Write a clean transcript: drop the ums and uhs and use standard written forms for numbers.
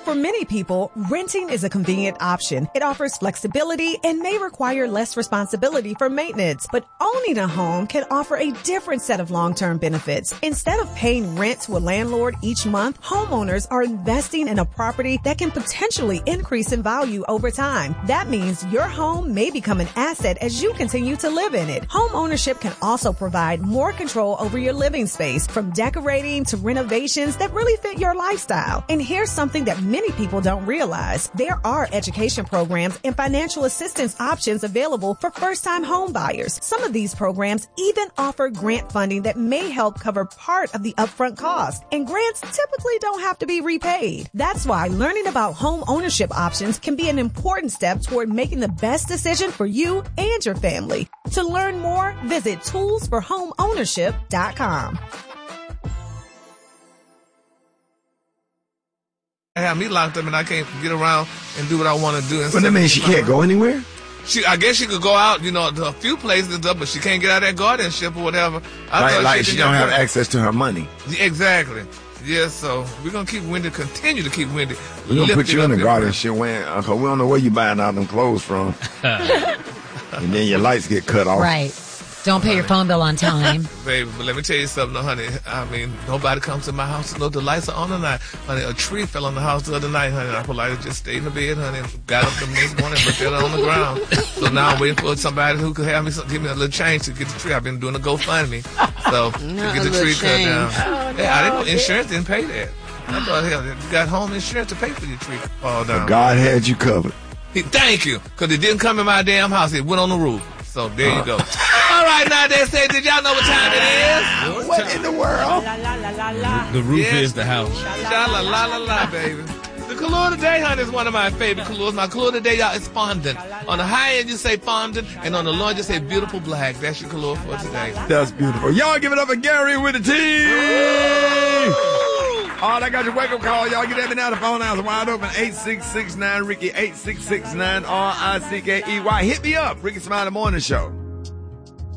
For many people, renting is a convenient option. It offers flexibility and may require less responsibility for maintenance. But owning a home can offer a different set of long-term benefits. Instead of paying rent to a landlord each month, homeowners are investing in a property that can potentially increase in value over time. That means your home may become an asset as you continue to live in it. Home ownership can also provide more control over your living space, from decorating to renovations that really fit your lifestyle. And here's something that many people don't realize. There are education programs and financial assistance options available for first-time home buyers. Some of these programs even offer grant funding that may help cover part of the upfront cost. And grants typically don't have to be repaid. That's why learning about home ownership options can be an important step toward making the best decision for you and your family. To learn more, visit toolsforhomeownership.com. I have me locked up and I can't get around and do what I want to do. But that means she can't go anywhere? I guess she could go out, to a few places, but she can't get out of that guardianship or whatever. Like she don't have access to her money. Exactly. Yes, so we're going to continue to keep Wendy. We're going to put you in the guardianship, because we don't know where you buying all them clothes from. And then your lights get cut off. Right. Don't pay your phone bill on time. Baby, but let me tell you something, honey. I mean, nobody comes to my house to know the lights are on tonight. Honey, a tree fell on the house the other night, honey. I politely just stayed in the bed, honey, and got up the next morning and looked at it on the ground. So now I'm waiting for somebody who could give me a little change to get the tree. I've been doing a GoFundMe. So, to get the tree cut down. I didn't know insurance didn't pay that. I thought, hell, you got home insurance to pay for your tree to fall down. But God had you covered. Thank you, because it didn't come in my damn house. It went on the roof. So there you go. All right, now they say, did y'all know what time it is? What in the world? The roof is the house. La, baby. The color today, honey, is one of my favorite colors. My color today, y'all, is fondant. On the high end, you say fondant, and on the low end, you say beautiful black. That's your color for today. That's beautiful. Y'all give it up for Gary with the T. All right, I got your wake-up call. Y'all get at me now. The phone lines are wide open. 8669 Ricky, 8669 RICKEY. Hit me up. Ricky Smiley Morning Show.